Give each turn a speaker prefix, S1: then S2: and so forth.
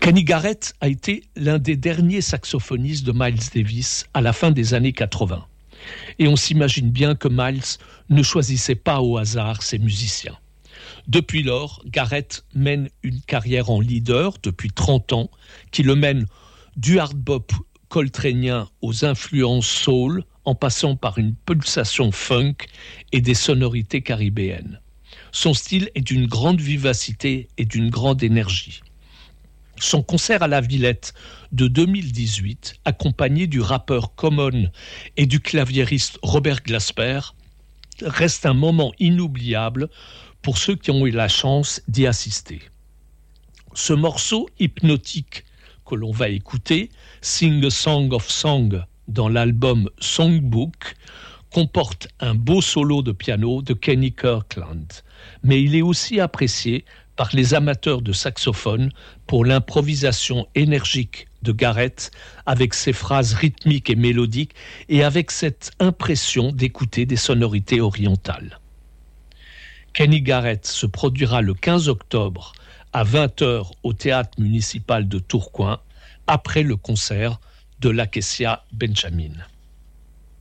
S1: Kenny Garrett a été l'un des derniers saxophonistes de Miles Davis à la fin des années 80. Et on s'imagine bien que Miles ne choisissait pas au hasard ses musiciens. Depuis lors, Garrett mène une carrière en leader depuis 30 ans qui le mène du hard bop coltranien aux influences soul en passant par une pulsation funk et des sonorités caribéennes. Son style est d'une grande vivacité et d'une grande énergie. Son concert à la Villette de 2018, accompagné du rappeur Common et du claviériste Robert Glasper, reste un moment inoubliable pour ceux qui ont eu la chance d'y assister. Ce morceau hypnotique que l'on va écouter, Sing a Song of Song, dans l'album Songbook, comporte un beau solo de piano de Kenny Kirkland, mais il est aussi apprécié par les amateurs de saxophone pour l'improvisation énergique de Garrett avec ses phrases rythmiques et mélodiques et avec cette impression d'écouter des sonorités orientales. Kenny Garrett se produira le 15 octobre à 20h au théâtre municipal de Tourcoing après le concert de l'Acacia Benjamin.